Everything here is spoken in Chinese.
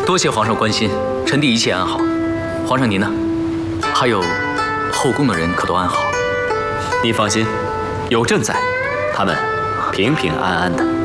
多谢皇上关心，臣弟一切安好。皇上您呢？还有后宫的人可都安好？ 你放心，有朕在，他们平平安安的。